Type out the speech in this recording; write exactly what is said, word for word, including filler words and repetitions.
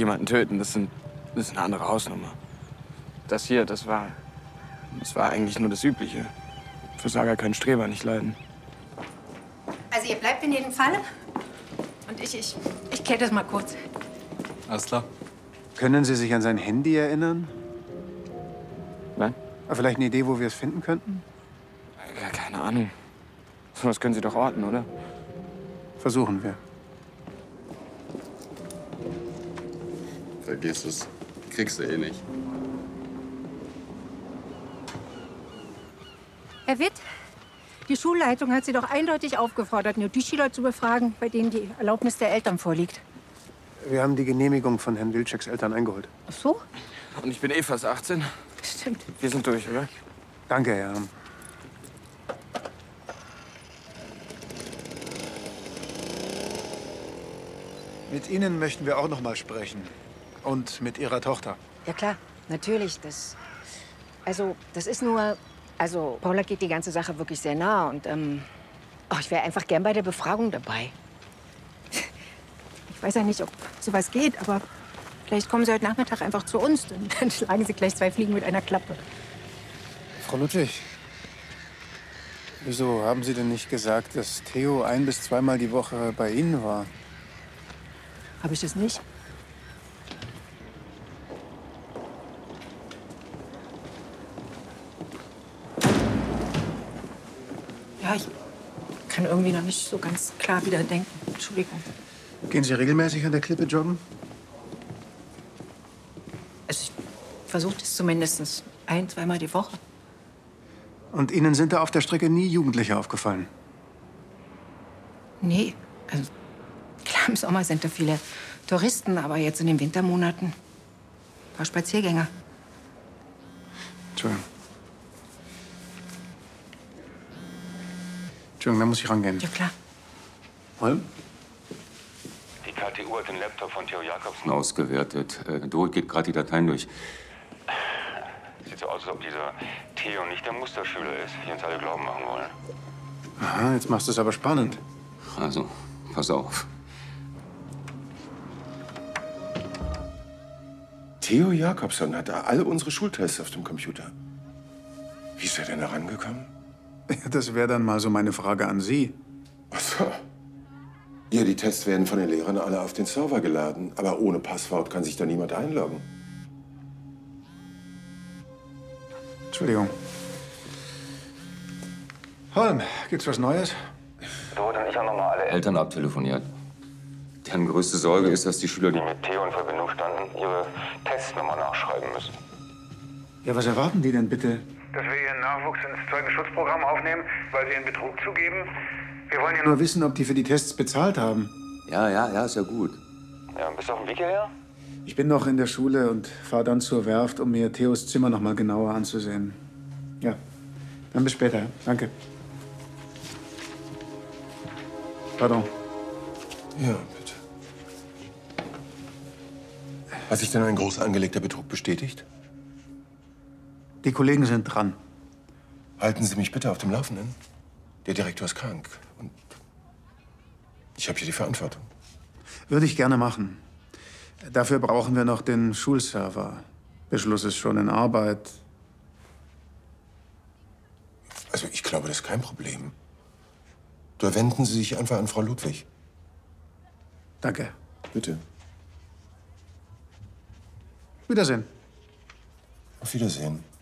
jemanden töten, das, sind, das ist eine andere Hausnummer. Das hier, das war, das war eigentlich nur das Übliche. Versager können Streber nicht leiden. Also ihr bleibt in jedem Fall. Und ich, ich, ich kläre das mal kurz. Alles klar. Können Sie sich an sein Handy erinnern? Nein? Vielleicht eine Idee, wo wir es finden könnten? Ja, keine Ahnung. Das können Sie doch orten, oder? Versuchen wir. Vergiss es. Kriegst du eh nicht. Herr Witt, die Schulleitung hat Sie doch eindeutig aufgefordert, nur die Schüler zu befragen, bei denen die Erlaubnis der Eltern vorliegt. Wir haben die Genehmigung von Herrn Wilczeks Eltern eingeholt. Ach so? Und ich bin eh fast achtzehn. Stimmt. Wir sind durch, oder? Danke, Herr. Mit Ihnen möchten wir auch noch mal sprechen. Und mit Ihrer Tochter. Ja klar, natürlich. Das, also, das ist nur... Also, Paula geht die ganze Sache wirklich sehr nah. Und ähm, oh, ich wäre einfach gern bei der Befragung dabei. Ich weiß ja nicht, ob sowas geht, aber vielleicht kommen Sie heute Nachmittag einfach zu uns. Dann schlagen Sie gleich zwei Fliegen mit einer Klappe. Frau Ludwig, wieso haben Sie denn nicht gesagt, dass Theo ein- bis zweimal die Woche bei Ihnen war? Habe ich das nicht? Ja, ich kann irgendwie noch nicht so ganz klar wieder denken. Entschuldigung. Gehen Sie regelmäßig an der Klippe joggen? Also ich versuche das zumindest ein-, zweimal die Woche. Und Ihnen sind da auf der Strecke nie Jugendliche aufgefallen? Nee, also klar, im Sommer sind da viele Touristen, aber jetzt in den Wintermonaten ein paar Spaziergänger. Entschuldigung. Entschuldigung, da muss ich rangehen. Ja, klar. Holm? Die K T U hat den Laptop von Theo Jakobsen ausgewertet. Äh, Dorit geht gerade die Dateien durch. Sieht so aus, als ob dieser Theo nicht der Musterschüler ist, wie uns alle glauben machen wollen. Aha, jetzt machst du es aber spannend. Also, pass auf. Theo Jakobson hat alle unsere Schultests auf dem Computer. Wie ist er denn da rangekommen? Das wäre dann mal so meine Frage an Sie. Ach so. Ja, die Tests werden von den Lehrern alle auf den Server geladen. Aber ohne Passwort kann sich da niemand einloggen. Entschuldigung. Holm, gibt's was Neues? Dorit und ich haben nochmal alle Eltern abtelefoniert. Deren größte Sorge ist, dass die Schüler, die mit Theo in Verbindung standen, ihre Tests nochmal nachschreiben müssen. Ja, was erwarten die denn bitte? Dass wir Ihren Nachwuchs ins Zeugenschutzprogramm aufnehmen, weil Sie Ihren Betrug zugeben. Wir wollen ja Nur wissen, ob die für die Tests bezahlt haben. Ja, ja, ja, ist ja gut. Ja, bist du auf dem Weg hierher? Ich bin noch in der Schule und fahre dann zur Werft, um mir Theos Zimmer noch mal genauer anzusehen. Ja, dann bis später. Danke. Pardon. Ja, bitte. Hat sich denn ein groß angelegter Betrug bestätigt? Die Kollegen sind dran. Halten Sie mich bitte auf dem Laufenden. Der Direktor ist krank und ich habe hier die Verantwortung. Würde ich gerne machen. Dafür brauchen wir noch den Schulserver. Beschluss ist schon in Arbeit. Also ich glaube, das ist kein Problem. Da wenden Sie sich einfach an Frau Ludwig. Danke. Bitte. Wiedersehen. Auf Wiedersehen.